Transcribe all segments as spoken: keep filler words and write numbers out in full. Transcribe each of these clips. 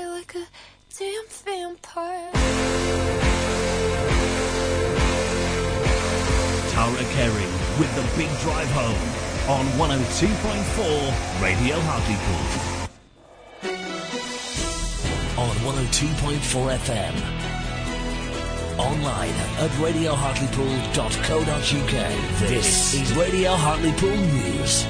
feel like a damn vampire. Tara Kerry with The Big Drive Home on one oh two point four Radio Hartlepool. On one oh two point four F M. Online at radio hartlepool dot co dot uk. This is Radio Hartlepool News.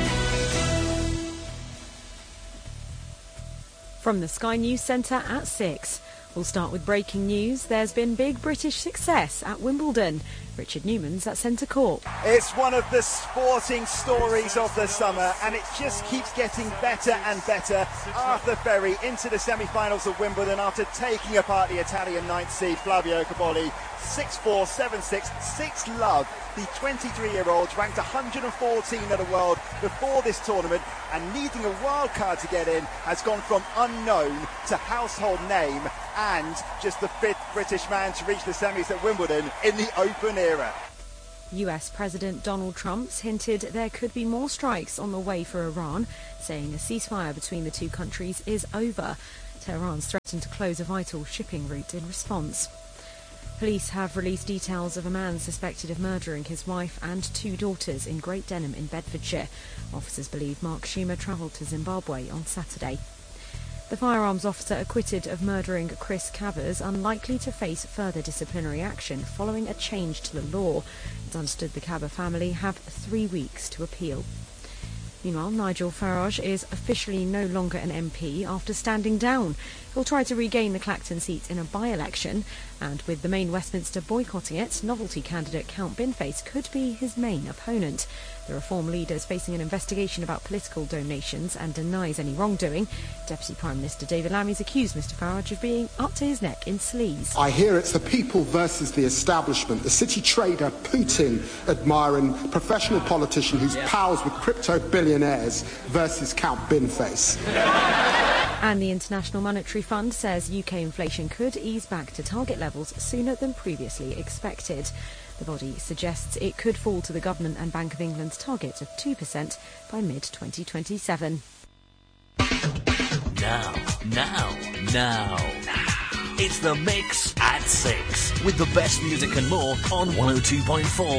From the Sky News Centre at six. We'll start with breaking news. There's been big British success at Wimbledon. Richard Newman's at Centre Court. It's one of the sporting stories of the summer, and it just keeps getting better and better. Arthur Ferry into the semi-finals of Wimbledon after taking apart the Italian ninth seed Flavio Cobolli. six four, seven six, six love. The twenty-three-year-old ranked one hundred fourteen of the world before this tournament, and needing a wild card to get in has gone from unknown to household name, and just the fifth British man to reach the semis at Wimbledon in the Open era. U S President Donald Trump's hinted there could be more strikes on the way for Iran, saying a ceasefire between the two countries is over. Tehran's threatened to close a vital shipping route in response. Police have released details of a man suspected of murdering his wife and two daughters in Great Denham in Bedfordshire. Officers believe Mark Schumer travelled to Zimbabwe on Saturday. The firearms officer acquitted of murdering Chris Cavers unlikely to face further disciplinary action following a change to the law. It's understood the Caver family have three weeks to appeal. Meanwhile, Nigel Farage is officially no longer an M P after standing down. He'll try to regain the Clacton seat in a by-election, and with the main Westminster boycotting it, novelty candidate Count Binface could be his main opponent. The Reform leader is facing an investigation about political donations and denies any wrongdoing. Deputy Prime Minister David Lammy's accused Mr Farage of being up to his neck in sleaze. I hear it's the people versus the establishment, the city trader, Putin admiring professional politician who's yeah. pals with crypto billionaires versus Count Binface. And the International Monetary Fund says U K inflation could ease back to target levels sooner than previously expected. The body suggests it could fall to the Government and Bank of England's target of two percent by mid twenty twenty-seven. Now, now, now. It's The Mix at six with the best music and more on one oh two point four